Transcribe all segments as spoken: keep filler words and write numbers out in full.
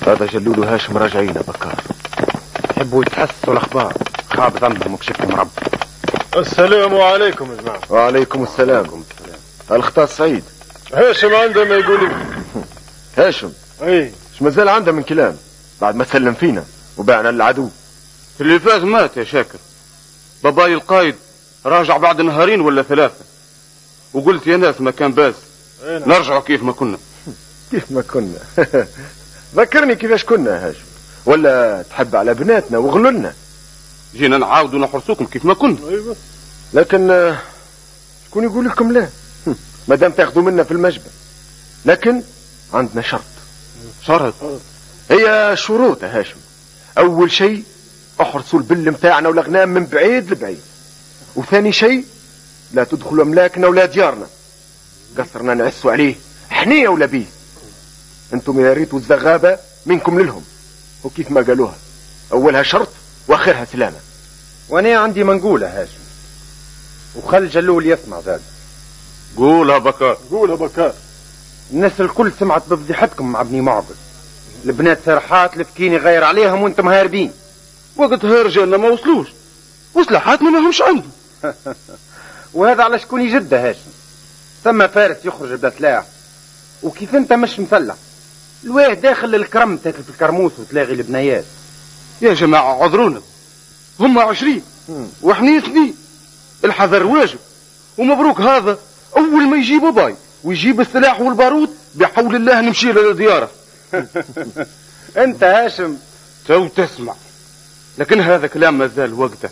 هذا جلول وهاشم راجعين بكار، يحبوا يتحسسوا الاخبار، خاب ظنهم وكشفهم رب. السلام عليكم يا جماعه. وعليكم السلام. الاخطاس سعيد. هاشم عنده ما يقول. هاشم اي ايش مازال عنده من كلام بعد ما سلم فينا وباعنا للعدو. اللي فاز مات يا شاكر. باباي القايد راجع بعد نهارين ولا ثلاثة، وقلت يا ناس ما كان باس نرجع كيف ما كنا. كيف ما كنا؟ ذكرني كيفاش كنا يا هاشم، ولا تحب على بناتنا وغلولنا؟ جينا نعاودوا نحرسوكم كيف ما كنا. ايوه لكن شكون يقول لكم لا؟ ما دام تاخذوا منا في المجبر. لكن عندنا شرط. شرط؟ هي شروط يا هاشم. اول شيء احرسوا البل متاعنا والاغنام من بعيد لبعيد، وثاني شيء لا تدخلوا املاكنا ولا ديارنا، قصرنا نعسوا عليه حنيه ولا بيه. انتم يا ريت الزغابه منكم للهم، وكيف ما قالوها اولها شرط واخرها سلامه. وانا عندي منقوله هاشم، وخل جلول يسمع زاد. قولها بكار. قولها بكار. الناس الكل سمعت بفضيحتكم مع ابني معقل، البنات سرحات لفكيني غير عليهم وانتم هاربين. وقتها رجالنا ما وصلوش وسلاحاتنا ما همش عندهم. وهذا على شكون يجد هاشم؟ ثم فارس يخرج بلا سلاح، وكيف انت مش مسلح الواه داخل الكرم تاكل في الكرموس وتلاغي البنايات. يا جماعة عذرونا، هم عشرين واحنا اثنين، الحذر واجب. ومبروك هذا اول ما يجيب باي ويجيب السلاح والبارود بحول الله نمشي للديارة. انت هاشم تو تسمع، لكن هذا كلام ما زال وقته.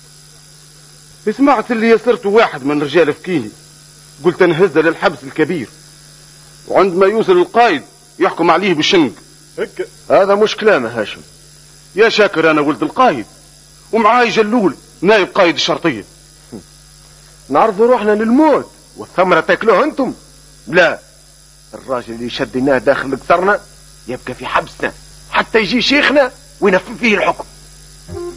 سمعت اللي يسرت واحد من رجال فكيني، قلت انهزه للحبس الكبير، وعندما يوصل القائد يحكم عليه بالشنق. هك هذا مش كلام يا هاشم. يا شاكر انا ولد القائد ومعاي جلول نائب قائد الشرطية. نعرضوا روحنا للموت والثمرة تاكلوها انتم؟ لا، الراجل اللي شديناه داخل قصرنا يبقى في حبسنا حتى يجي شيخنا وينفذ فيه الحكم.